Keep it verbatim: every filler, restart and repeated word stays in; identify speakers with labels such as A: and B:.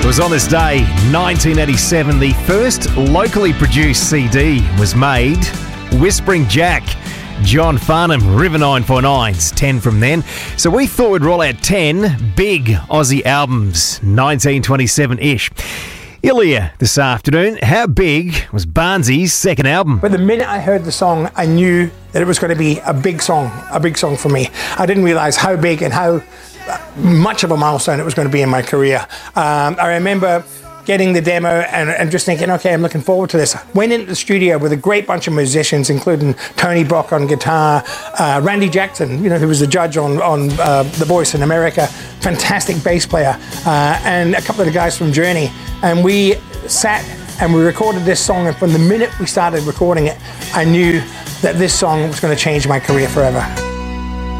A: It was on this day, nineteen eighty-seven, the first locally produced C D was made. Whispering Jack, John Farnham, River nine four nine's ten from then. So we thought we'd roll out ten big Aussie albums, nineteen twenty-seven-ish. Ilya, this afternoon, how big was Barnsy's second album?
B: But the minute I heard the song, I knew that it was going to be a big song, a big song for me. I didn't realise how big and how much of a milestone it was going to be in my career. Um, I remember getting the demo and, and just thinking, okay, I'm looking forward to this. Went into the studio with a great bunch of musicians, including Tony Brock on guitar, uh, Randy Jackson, you know, who was the judge on, on uh, The Voice in America, fantastic bass player, uh, and a couple of the guys from Journey. And we sat and we recorded this song, and from the minute we started recording it, I knew that this song was going to change my career forever.